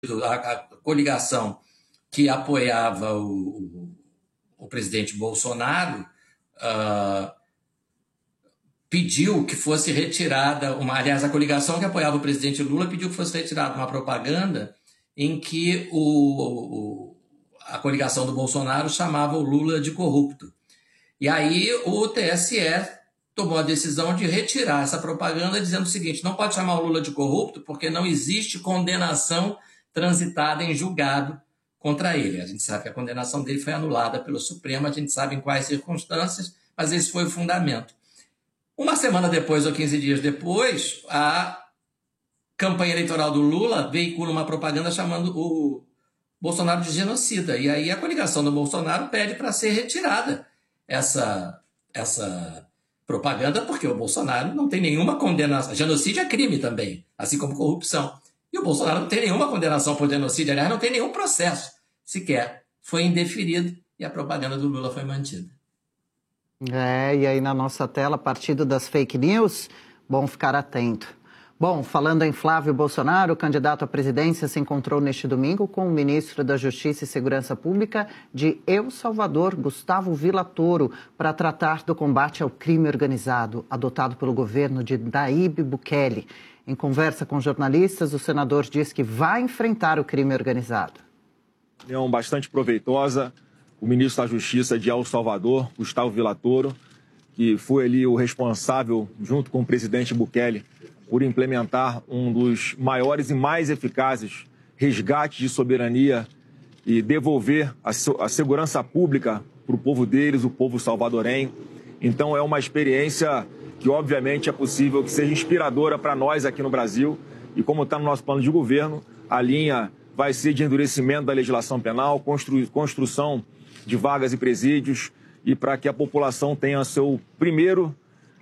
a coligação que apoiava o presidente Bolsonaro pediu que fosse retirada, aliás, a coligação que apoiava o presidente Lula pediu que fosse retirada uma propaganda em que a coligação do Bolsonaro chamava o Lula de corrupto. E aí o TSE tomou a decisão de retirar essa propaganda, dizendo o seguinte: não pode chamar o Lula de corrupto porque não existe condenação transitada em julgado contra ele. A gente sabe que a condenação dele foi anulada pelo Supremo, a gente sabe em quais circunstâncias, mas esse foi o fundamento. Uma semana depois, ou 15 dias depois, a campanha eleitoral do Lula veicula uma propaganda chamando o Bolsonaro de genocida. E aí a coligação do Bolsonaro pede para ser retirada essa propaganda, porque o Bolsonaro não tem nenhuma condenação. Genocídio é crime também, assim como corrupção. E o Bolsonaro não tem nenhuma condenação por genocídio, aliás, não tem nenhum processo sequer. Foi indeferido e a propaganda do Lula foi mantida. E aí na nossa tela, partido das fake news, bom ficar atento. Bom, falando em Flávio Bolsonaro, o candidato à presidência se encontrou neste domingo com o ministro da Justiça e Segurança Pública de El Salvador, Gustavo Villatoro, para tratar do combate ao crime organizado, adotado pelo governo de Nayib Bukele. Em conversa com jornalistas, o senador diz que vai enfrentar o crime organizado. Reunião bastante proveitosa. O ministro da Justiça de El Salvador, Gustavo Villatoro, que foi ali o responsável, junto com o presidente Bukele, por implementar um dos maiores e mais eficazes resgates de soberania e devolver a segurança pública para o povo deles, o povo salvadorenho. Então é uma experiência que obviamente é possível que seja inspiradora para nós aqui no Brasil. E como está no nosso plano de governo, a linha vai ser de endurecimento da legislação penal, construção de vagas e presídios, e para que a população tenha seu primeiro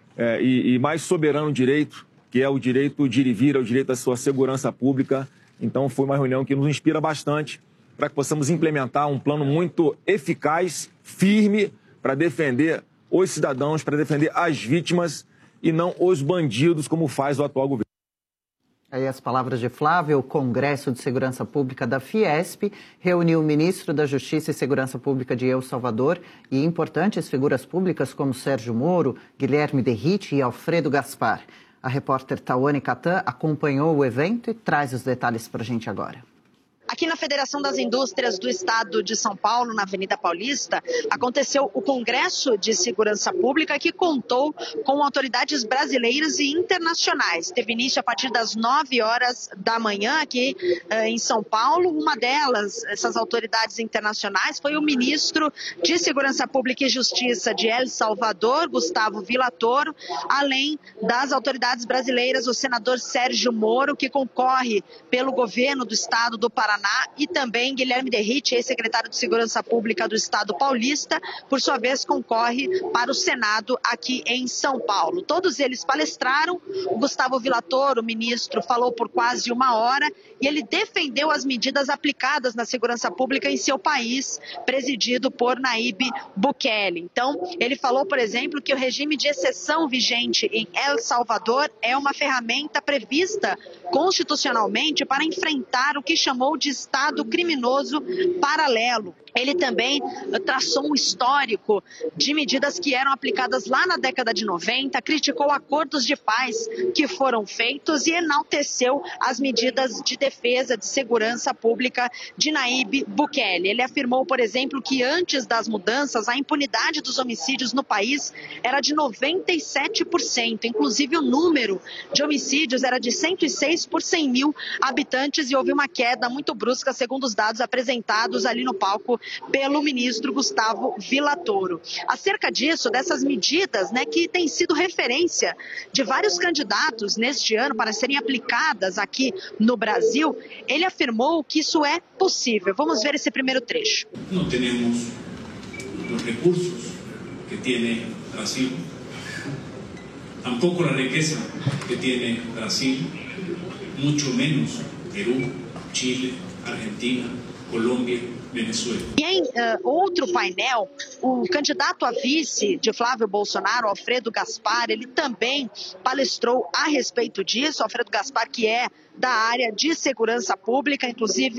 e mais soberano direito, que é o direito de ir e vir, é o direito à sua segurança pública. Então foi uma reunião que nos inspira bastante para que possamos implementar um plano muito eficaz, firme, para defender os cidadãos, para defender as vítimas e não os bandidos, como faz o atual governo. Aí as palavras de Flávio. O Congresso de Segurança Pública da Fiesp reuniu o ministro da Justiça e Segurança Pública de El Salvador e importantes figuras públicas como Sérgio Moro, Guilherme Derrite e Alfredo Gaspar. A repórter Tawane Catan acompanhou o evento e traz os detalhes para a gente agora. Aqui na Federação das Indústrias do Estado de São Paulo, na Avenida Paulista, aconteceu o Congresso de Segurança Pública, que contou com autoridades brasileiras e internacionais. Teve início a partir das 9 horas da manhã aqui em São Paulo. Uma delas, essas autoridades internacionais, foi o ministro de Segurança Pública e Justiça de El Salvador, Gustavo Villatoro, além das autoridades brasileiras, o senador Sérgio Moro, que concorre pelo governo do Estado do Paraná, e também Guilherme Derrite, ex-secretário de Segurança Pública do Estado paulista, por sua vez concorre para o Senado aqui em São Paulo. Todos eles palestraram. O Gustavo Villatoro, o ministro, falou por quase 1 hora e ele defendeu as medidas aplicadas na segurança pública em seu país, presidido por Nayib Bukele. Então, ele falou, por exemplo, que o regime de exceção vigente em El Salvador é uma ferramenta prevista constitucionalmente para enfrentar o que chamou de Estado criminoso paralelo. Ele também traçou um histórico de medidas que eram aplicadas lá na década de 90, criticou acordos de paz que foram feitos e enalteceu as medidas de defesa, de segurança pública de Nayib Bukele. Ele afirmou, por exemplo, que antes das mudanças, a impunidade dos homicídios no país era de 97%. Inclusive, o número de homicídios era de 106 por 100 mil habitantes e houve uma queda muito brusca, segundo os dados apresentados ali no palco pelo ministro Gustavo Villatoro. Acerca disso, dessas medidas, que têm sido referência de vários candidatos neste ano para serem aplicadas aqui no Brasil, ele afirmou que isso é possível. Vamos ver esse primeiro trecho. Não temos os recursos que tem Brasil, tampouco a riqueza que tem Brasil, muito menos Peru, Chile, Argentina, Colômbia, Venezuela. E em outro painel, o candidato a vice de Flávio Bolsonaro, Alfredo Gaspar, ele também palestrou a respeito disso. Alfredo Gaspar, que é da área de segurança pública, inclusive